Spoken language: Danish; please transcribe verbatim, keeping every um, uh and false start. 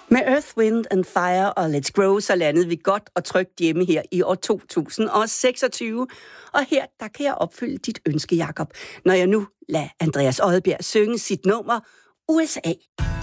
Med Earth, Wind and Fire og Let's Grow, så landede vi godt og trygt hjemme her i år to tusind seksogtyve. Og her, der kan jeg opfylde dit ønske, Jakob, når jeg nu lader Andreas Odbjerg synge sit nummer U S A.